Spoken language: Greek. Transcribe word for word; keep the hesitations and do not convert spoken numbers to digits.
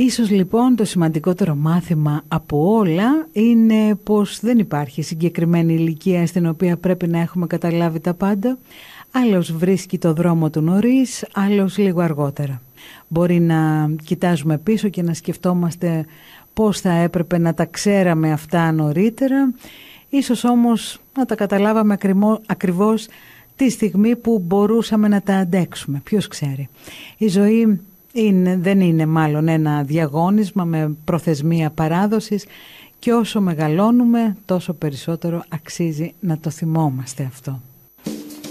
Ίσως λοιπόν το σημαντικότερο μάθημα από όλα είναι πως δεν υπάρχει συγκεκριμένη ηλικία στην οποία πρέπει να έχουμε καταλάβει τα πάντα. Άλλος βρίσκει το δρόμο του νωρίς, άλλος λίγο αργότερα. Μπορεί να κοιτάζουμε πίσω και να σκεφτόμαστε πώς θα έπρεπε να τα ξέραμε αυτά νωρίτερα. Ίσως όμως να τα καταλάβαμε ακριβώς τη στιγμή που μπορούσαμε να τα αντέξουμε. Ποιος ξέρει. Η ζωή είναι, δεν είναι μάλλον ένα διαγώνισμα με προθεσμία παράδοσης και όσο μεγαλώνουμε τόσο περισσότερο αξίζει να το θυμόμαστε αυτό.